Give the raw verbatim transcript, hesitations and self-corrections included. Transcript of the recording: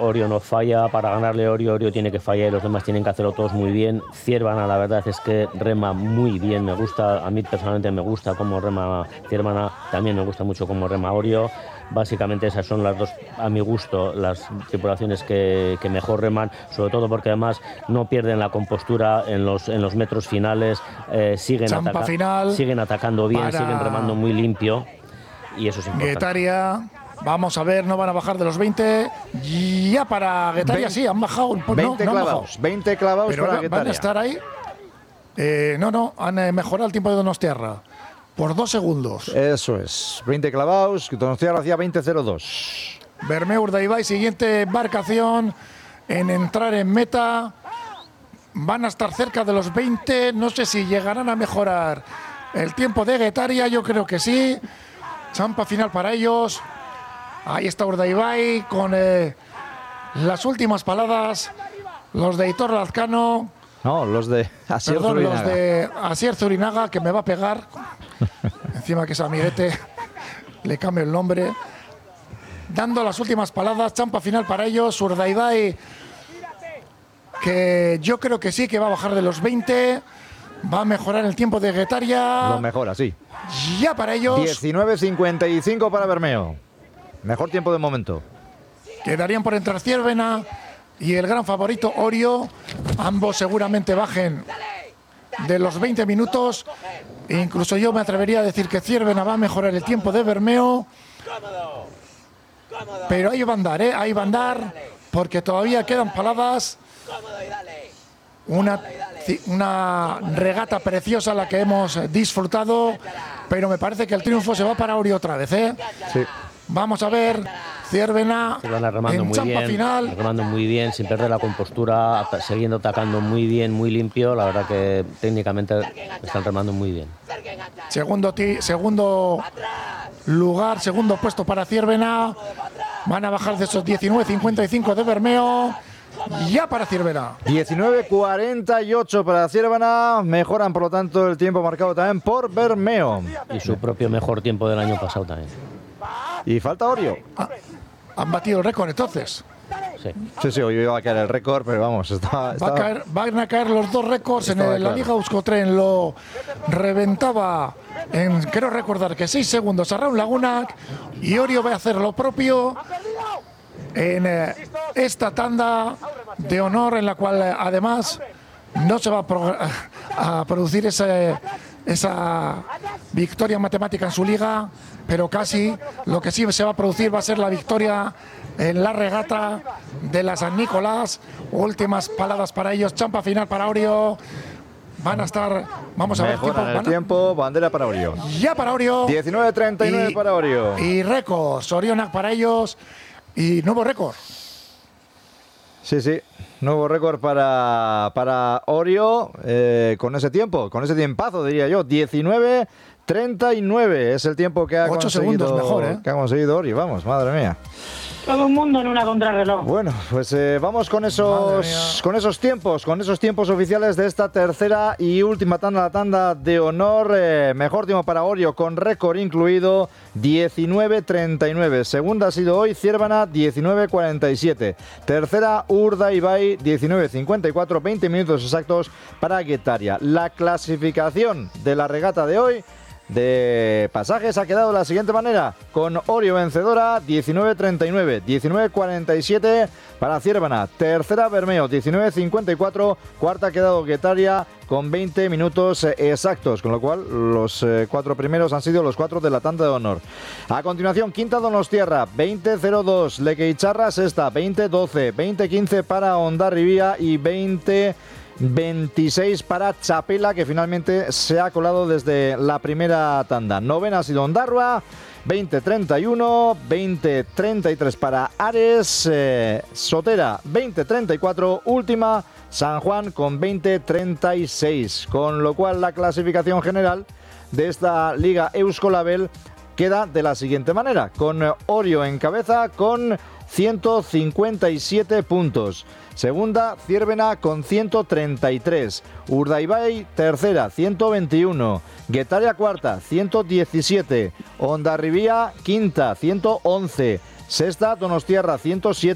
Orio no falla, para ganarle Orio, Orio tiene que fallar y los demás tienen que hacerlo todos muy bien. Ciervana, la verdad es que rema muy bien, me gusta, a mí personalmente me gusta cómo rema Ciervana, también me gusta mucho cómo rema Orio. Básicamente esas son las dos, a mi gusto, las tripulaciones que, que mejor reman, sobre todo porque además no pierden la compostura en los, en los metros finales, eh, siguen, ataca- final siguen atacando bien, para... siguen remando muy limpio y eso es importante. Guetaria, vamos a ver, no van a bajar de los veinte. Ya para Guetaria sí, han bajado. Pues veinte no, no clavados, han bajado. veinte clavados Pero para van Guetaria. a estar ahí. Eh, no, no, han eh, mejorado el tiempo de Donostiarra por dos segundos. Eso es, veinte clavados, Donostiarra hacía veinte cero dos. Bermeo Urdaibai, siguiente embarcación en entrar en meta. Van a estar cerca de los veinte. No sé si llegarán a mejorar el tiempo de Guetaria. Yo creo que sí. Champa final para ellos. Ahí está Urdaibai con eh, las últimas palabras. Los de Hitor Lazcano. No, los de Asier Perdón, Zurinaga. los de Asier Zurinaga, que me va a pegar. Encima que es amiguete. Le cambio el nombre. Dando las últimas palabras. Champa final para ellos. Urdaibai, que yo creo que sí, que va a bajar de los veinte. Va a mejorar el tiempo de Guetaria. Lo mejora, sí. Ya para ellos. diecinueve cincuenta y cinco para Bermeo. Mejor tiempo de momento. Quedarían por entrar Ciervena y el gran favorito Orio. Ambos seguramente bajen de los veinte minutos. Incluso yo me atrevería a decir que Ciervena va a mejorar el tiempo de Bermeo. Pero ahí va a andar, ¿eh? Ahí va a andar, porque todavía quedan paladas. Una, una regata preciosa la que hemos disfrutado, pero me parece que el triunfo se va para Orio otra vez, ¿eh? Sí. Vamos a ver, Ciervena remando en muy champa bien, final. remando muy bien, sin perder la compostura, ata- siguiendo atacando muy bien, muy limpio. La verdad que técnicamente están remando muy bien. Segundo, ti, segundo lugar, segundo puesto para Ciervena. Van a bajar de esos diecinueve cincuenta y cinco de Bermeo. Ya para Ciervena. diecinueve cuarenta y ocho para Ciervena. Mejoran, por lo tanto, el tiempo marcado también por Bermeo. Y su propio mejor tiempo del año pasado también. Y falta Orio. Ah, han batido el récord entonces. Sí. Sí, sí, hoy iba a caer el récord, pero vamos, está, Va a está- caer, van a caer los dos récords. En Estaba el- la claro. Liga Euskotren lo reventaba en, creo recordar que seis segundos a Raúl Laguna. Y Orio va a hacer lo propio en eh, esta tanda de honor, en la cual eh, además no se va a, pro- a producir ese, esa victoria matemática en su liga, pero casi lo que sí se va a producir va a ser la victoria en la regata de la San Nicolás. Últimas palabras para ellos, champa final para Orio. Van a estar, vamos a ver, tiempo, mejoran el van a- tiempo, bandera para Orio. ya para Orio. diecinueve treinta y nueve Y- para Orio. Y récords, Orionak para ellos. Y nuevo récord. Sí, sí, nuevo récord para, para Orio eh, con ese tiempo, con ese tiempazo, diría yo. diecinueve treinta y nueve es el tiempo que ha Ocho conseguido, segundos mejor, ¿eh? que ha conseguido Orio. Vamos, madre mía. Todo el mundo en una contrarreloj. Bueno, pues eh, vamos con Madre esos, mía. con esos tiempos, con esos tiempos oficiales de esta tercera y última tanda, la tanda de honor. Eh, mejor tiempo para Orio, con récord incluido, diecinueve treinta y nueve. Segunda ha sido hoy Ciervana, diecinueve cuarenta y siete. Tercera, Urdaibai, diecinueve cincuenta y cuatro, veinte minutos exactos para Guetaria. La clasificación de la regata de hoy de pasajes ha quedado de la siguiente manera, con Orio vencedora, diecinueve treinta y nueve, diecinueve cuarenta y siete para Ciervana, tercera Bermeo, diecinueve cincuenta y cuatro, cuarta ha quedado Guetaria con veinte minutos exactos, con lo cual los eh, cuatro primeros han sido los cuatro de la tanda de honor. A continuación, quinta Donostiarra, veinte cero dos, Lequeicharra sexta, veinte doce, veinte quince para Hondarribia y veinte veintiséis para Chapela, que finalmente se ha colado desde la primera tanda. Novena ha sido Ondarroa, veinte treinta y uno, veinte treinta y tres para Ares, eh, Sotera veinte treinta y cuatro, última San Juan con veinte treinta y seis, con lo cual la clasificación general de esta Liga Euskolabel queda de la siguiente manera, con Orio en cabeza con ciento cincuenta y siete puntos. Segunda, Ciervena con ciento treinta y tres. Urdaibai, tercera, ciento veintiuno. Guetaria, cuarta, ciento diecisiete. Hondarribia, quinta, ciento once. Sexta, Donostiarra, ciento siete.